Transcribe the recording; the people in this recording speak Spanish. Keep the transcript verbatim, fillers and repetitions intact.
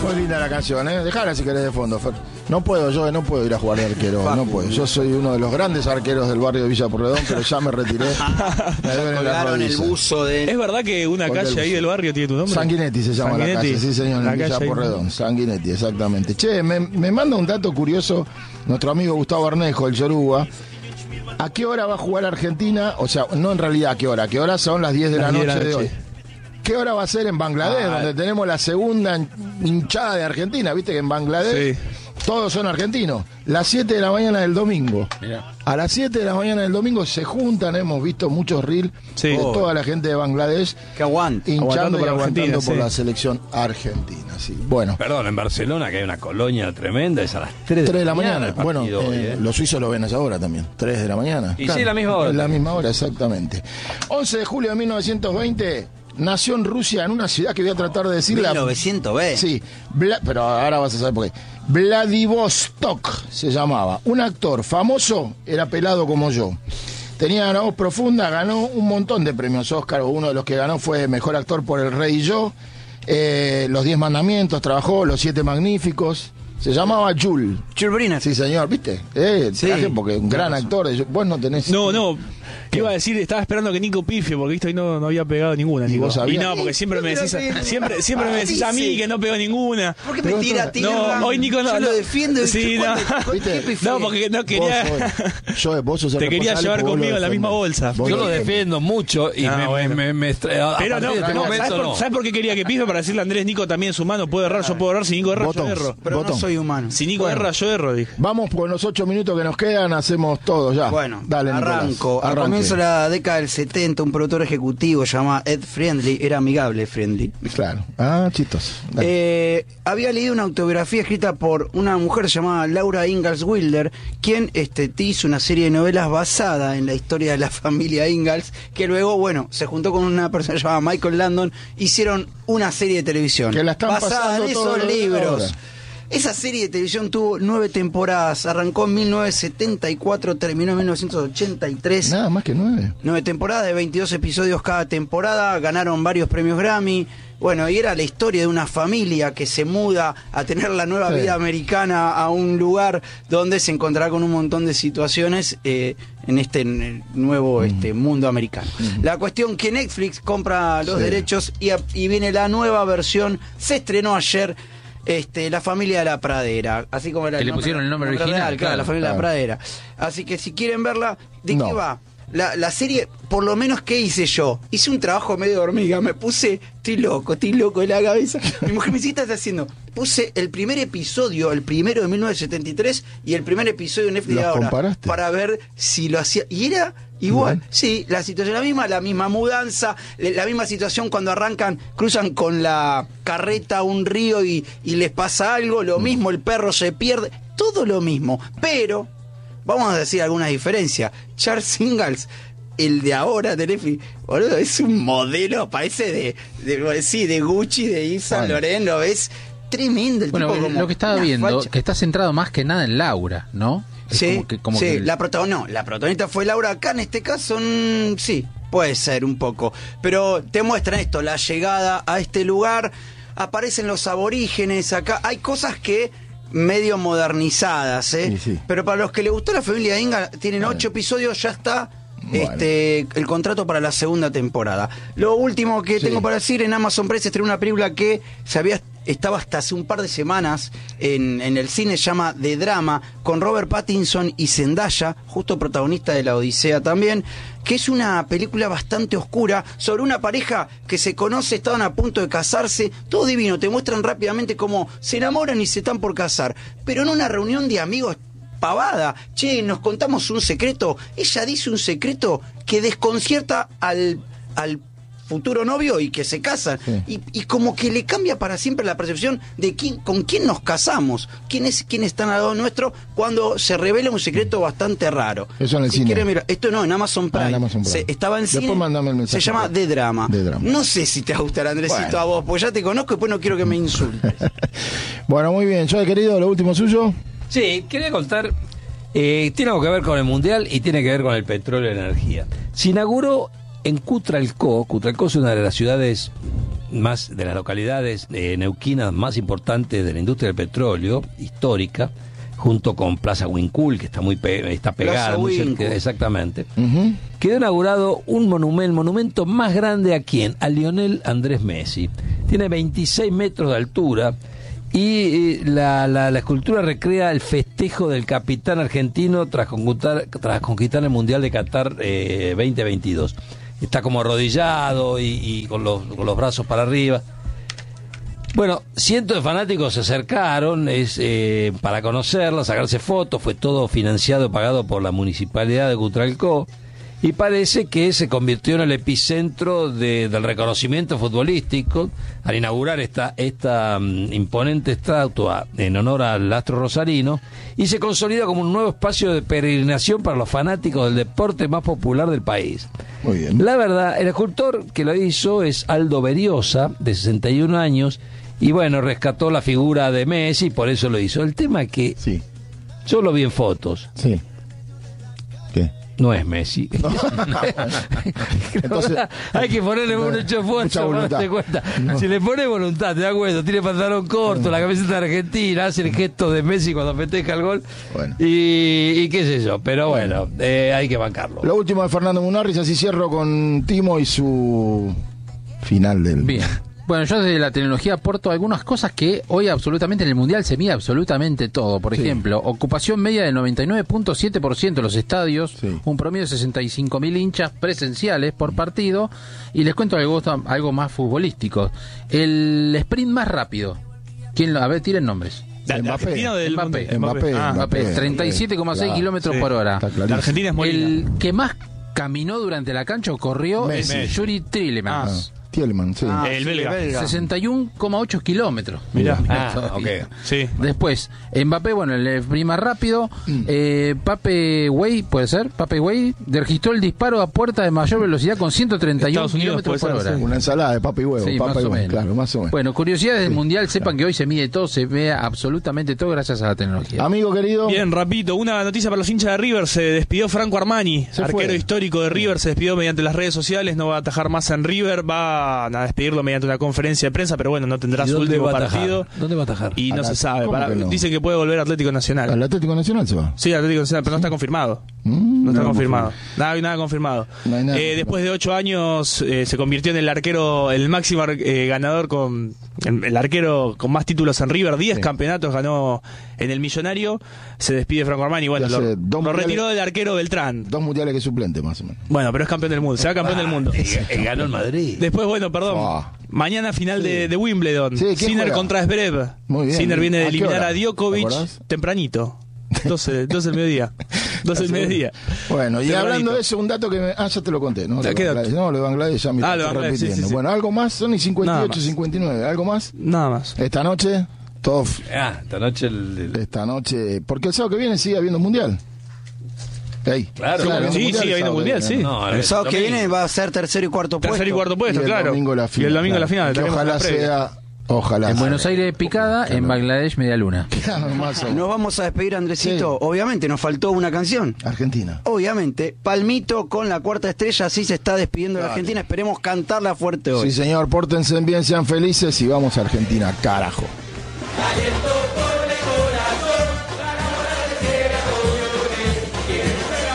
Muy linda la canción, ¿eh? Dejala si querés de fondo, Fer. No puedo, yo no puedo ir a jugar de arquero, no puedo. Yo soy uno de los grandes arqueros del barrio de Villa Pueyrredón, pero ya me retiré. Me duelen las rodillas. El buzo de... ¿Es verdad que una Porque calle ahí del barrio tiene tu nombre? Sanguinetti se llama Sanguinetti. la calle, sí señor, La en Villa calle Pueyrredón. Sanguinetti, exactamente. Che, me, me manda un dato curioso nuestro amigo Gustavo Arnejo, el Yoruba. ¿A qué hora va a jugar Argentina? O sea, no en realidad a qué hora, ¿a qué hora son las diez de la noche de hoy? ¿Qué hora va a ser en Bangladesh, ah, donde tenemos la segunda hinchada de Argentina? Viste que en Bangladesh sí. todos son argentinos. Las siete de la mañana del domingo. Mirá. A las siete de la mañana del domingo se juntan, hemos visto muchos reels sí. de toda la gente de Bangladesh que aguanta, hinchando y por aguantando por sí. la selección argentina. Sí. Bueno. Perdón, en Barcelona, que hay una colonia tremenda, es a las tres de la mañana. Bueno, hoy, eh, eh. los suizos lo ven a esa hora también. tres de la mañana. Y claro, sí, la misma hora. La misma hora, exactamente. once de julio de mil novecientos veinte... nació en Rusia, en una ciudad que voy a tratar de decirla. mil novecientos veinte. Sí, Bla... pero ahora vas a saber por qué. Vladivostok se llamaba. Un actor famoso, era pelado como yo. Tenía una voz profunda, ganó un montón de premios Oscar. Uno de los que ganó fue Mejor Actor por El Rey y Yo. Eh, los Diez Mandamientos, trabajó Los Siete Magníficos. Se llamaba Jules. Jules Briner. Sí, señor, ¿viste? Eh, sí, traje porque un gran actor. Vos no tenés... No, no. ¿Qué iba a decir? Estaba esperando que Nico pifie, porque viste, hoy no, no había pegado ninguna, Nico. ¿Y, y no, porque siempre me decís a, siempre, siempre me decís a mí que no pegó ninguna. ¿Por qué me tira a ti? No, hoy Nico no. Yo lo defiendo. Sí, no. No, porque no quería. Vos, yo, vos sos el te quería llevar conmigo en la misma bolsa. Yo lo, lo defiendo mucho y ah, me, bueno. me, me, me Pero no, este no, momento, ¿sabes, por, no. ¿sabes por qué quería que pifie? Para decirle a Andrés, Nico también es humano, puede errar, yo puedo errar, si Nico erra, yo erro. Pero no soy humano. Si Nico erra, yo erro, dije. Vamos con los ocho minutos que nos quedan, hacemos todo ya. Bueno, dale, arranco. Al comienzo de la década del setenta, un productor ejecutivo llamado Ed Friendly, era amigable Friendly. Claro, ah, chistoso. Eh, había leído una autobiografía escrita por una mujer llamada Laura Ingalls Wilder, quien este, hizo una serie de novelas basada en la historia de la familia Ingalls, que luego, bueno, se juntó con una persona llamada Michael Landon, hicieron una serie de televisión que la están basada en esos libros. Ahora. Esa serie de televisión tuvo nueve temporadas, arrancó en mil novecientos setenta y cuatro, terminó en mil novecientos ochenta y tres. Nada más que nueve. Nueve temporadas de veintidós episodios cada temporada, ganaron varios premios Grammy. Bueno, y era la historia de una familia que se muda a tener la nueva sí. vida americana a un lugar donde se encontrará con un montón de situaciones eh, en este en el nuevo mm. este, mundo americano. Mm. La cuestión que Netflix compra los sí. derechos y, y viene la nueva versión, se estrenó ayer. Este, la familia de la Pradera, así como era que el le nombre, pusieron el nombre nombre original, real, claro, claro, la familia claro. de la Pradera. Así que si quieren verla, ¿de no. qué va? La, la serie, por lo menos, ¿qué hice yo? Hice un trabajo medio hormiga, me puse, estoy loco, estoy loco de la cabeza. Mi mujer me dice, ¿qué estás haciendo? Puse el primer episodio, el primero de mil novecientos setenta y tres y el primer episodio de Netflix de ahora, comparaste? Para ver si lo hacía. Y era igual, bueno. sí, la situación la misma, la misma mudanza, la misma situación cuando arrancan, cruzan con la carreta un río y, y les pasa algo, lo mismo, el perro se pierde, todo lo mismo, pero vamos a decir algunas diferencias. Charles Ingalls, el de ahora de Netflix, boludo, es un modelo, parece de, de sí, de Gucci, de Yves Saint Laurent, lo ves tremendo el bueno, tipo como lo que estaba viendo, facha. Que está centrado más que nada en Laura, ¿no? Es sí, como que, como sí, que... la protagonista, no, la protagonista fue Laura. Acá en este caso, mmm, sí, puede ser un poco, pero te muestran esto, la llegada a este lugar, aparecen los aborígenes acá, hay cosas que medio modernizadas, ¿eh? Sí, sí. Pero para los que les gustó la familia Ingalls, tienen vale. ocho episodios, ya está bueno. este el contrato para la segunda temporada. Lo último que sí. tengo para decir, en Amazon Prime se estrenó una película que se había estaba hasta hace un par de semanas en, en el cine, se llama The Drama, con Robert Pattinson y Zendaya, justo protagonista de La Odisea también, que es una película bastante oscura sobre una pareja que se conoce, estaban a punto de casarse, todo divino, te muestran rápidamente cómo se enamoran y se están por casar, pero en una reunión de amigos pavada, che, nos contamos un secreto, ella dice un secreto que desconcierta al, al futuro novio y que se casan, sí. y, y como que le cambia para siempre la percepción de quién, con quién nos casamos, quién es quién está al lado nuestro, cuando se revela un secreto bastante raro. Eso en el si cine. Mirar, esto no, en Amazon Prime. Ah, en Amazon Prime. Se, estaba en Después cine. mandame el mensaje. Se llama The Drama. The Drama. No sé si te va a gustar, Andresito, bueno. a vos, porque ya te conozco y después no quiero que me insultes. Bueno, muy bien. Yo, querido, lo último suyo. Sí, quería contar, eh, tiene algo que ver con el Mundial y tiene que ver con el petróleo y la energía. Se inauguró en Cutralcó, Cutralcó es una de las ciudades más de las localidades eh, neuquinas más importantes de la industria del petróleo, histórica, junto con Plaza Huincul, que está muy pe está pegada, muy cerca, exactamente. Uh-huh. Quedó inaugurado un monumento, el monumento más grande a quién, a Lionel Andrés Messi. Tiene veintiséis metros de altura y la, la, la escultura recrea el festejo del capitán argentino tras conquistar, tras conquistar el Mundial de Qatar eh, veinte veintidós. Está como arrodillado y, y con, los, con los brazos para arriba. Bueno, cientos de fanáticos se acercaron es, eh, para conocerla, sacarse fotos. Fue todo financiado, pagado por la municipalidad de Cutralcó. Y parece que se convirtió en el epicentro de, del reconocimiento futbolístico al inaugurar esta, esta um, imponente estatua en honor al astro rosarino, y se consolida como un nuevo espacio de peregrinación para los fanáticos del deporte más popular del país. Muy bien. La verdad, el escultor que lo hizo es Aldo Beriosa, de sesenta y un años, y bueno, rescató la figura de Messi, por eso lo hizo. El tema es que sí. Yo lo vi en fotos. Sí. ¿Qué? No es Messi. No. Entonces, hay que ponerle mucho esfuerzo para darte cuenta. No. Si le pones voluntad, te das cuenta, tiene pantalón corto, no. La camiseta argentina, hace el gesto de Messi cuando festeja el gol. Bueno. Y, y qué sé yo, pero bueno, bueno eh, hay que bancarlo. Lo último de Fernando Munarriz, así cierro con Timo y su final del... Bien. Bueno, yo desde la tecnología aporto algunas cosas que hoy absolutamente en el Mundial se mide absolutamente todo. Por sí. ejemplo, ocupación media del noventa y nueve punto siete por ciento de los estadios, sí. un promedio de sesenta y cinco mil hinchas presenciales por partido. Y les cuento algo, algo más futbolístico. El sprint más rápido. ¿Quién lo, a ver, tiren nombres. ¿De Mbappé. Del Mbappé. Mbappé. Mbappé. Ah, Mbappé. treinta y siete coma seis claro. kilómetros sí. por hora. La Argentina es Molina. El que más caminó durante la cancha o corrió es Yuri Tielemans. Ah. Tielman, sí. Ah, el belga. belga. sesenta y uno coma ocho kilómetros. Mirá. Ah, okay. Sí. Después, Mbappé, bueno, el sprint más rápido. Mm. Eh, Pape Wey, ¿puede ser? Pape Wey registró el disparo a puerta de mayor velocidad con ciento treinta y uno kilómetros por hora. Sí. Una ensalada de papa y huevo. Sí, papa más y o huevo. menos. Claro, más o menos. Bueno, curiosidades del sí. Mundial, sepan claro. que hoy se mide todo, se ve absolutamente todo gracias a la tecnología. Amigo querido. Bien, rapidito, una noticia para los hinchas de River. Se despidió Franco Armani, se arquero fue. histórico de River. Se despidió mediante las redes sociales. No va a atajar más en River. Va a despedirlo mediante una conferencia de prensa, pero bueno, no tendrá su último partido. ¿Dónde va a atajar? Y no la, se sabe. Para, que no? Dice que puede volver a Atlético Nacional. ¿Al Atlético Nacional se va? Sí, Atlético Nacional, pero no está confirmado. Mm, no está no confirmado. Nada, nada confirmado. No hay nada eh, confirmado. Después de ocho años eh, se convirtió en el arquero, el máximo eh, ganador con el, el arquero con más títulos en River. Diez sí. campeonatos ganó en el Millonario. Se despide Franco Armani. Bueno, lo, lo retiró del arquero Beltrán. Dos mundiales que suplente, más o menos. Bueno, pero es campeón del mundo. Se va campeón ah, del mundo. Eh, ganó el Madrid. Después, bueno, perdón. Oh. Mañana final sí. de, de Wimbledon. Sí, Sinner contra Zverev. Muy bien. Sinner viene de eliminar a Djokovic tempranito. doce, doce del mediodía. doce del mediodía. Bueno, y tempranito. Hablando de eso, un dato que me... Ah, ya te lo conté, ¿no? Lo de Bangladesh, no, lo de Bangladesh ya me ah, estoy repitiendo. Sí, sí, sí. Bueno, ¿algo más? Son y cincuenta y ocho, cincuenta y nueve. ¿Algo más? Nada más. Esta noche, todo... Ah, esta noche... El, el... Esta noche... Porque el sábado que viene sigue habiendo mundial. Hey, claro, claro. Sí, sigue habiendo mundial, sí. No, el sábado que viene va a ser tercero y cuarto puesto. Tercero y cuarto puesto, y el claro. Domingo la final, y el domingo claro. la final. Que ojalá sea... Ojalá. En Buenos Aires picada, claro. En Bangladesh media luna. Claro, nos vamos a despedir, Andresito. Sí. Obviamente nos faltó una canción. Argentina. Obviamente. Palmito con la cuarta estrella, así se está despidiendo claro. de Argentina. Esperemos cantarla fuerte hoy. Sí, señor. Pórtense bien, sean felices y vamos a Argentina, carajo.